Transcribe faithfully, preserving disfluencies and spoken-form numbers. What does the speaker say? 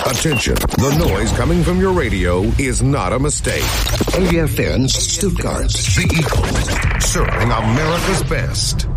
Attention, the noise coming from your radio is not a mistake. A F N Stuttgart, the Eagle, serving America's best.